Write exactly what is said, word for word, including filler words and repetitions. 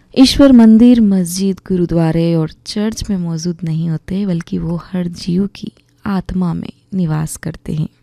ईश्वर मंदिर, मस्जिद, गुरुद्वारे और चर्च में मौजूद नहीं होते, बल्कि वो हर जीव की आत्मा में निवास करते हैं।